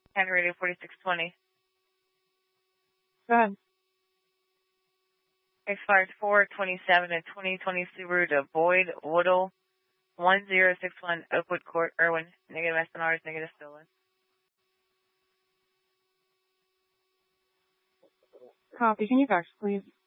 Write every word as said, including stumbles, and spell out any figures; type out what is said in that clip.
County Radio forty-six twenty. Go ahead. Expires four twenty-seven and twenty twenty Subaru to Boyd Woodall, one zero six one Oakwood Court, Irwin. Negative S N Rs, negative stolen. Copy. Can you fax, please?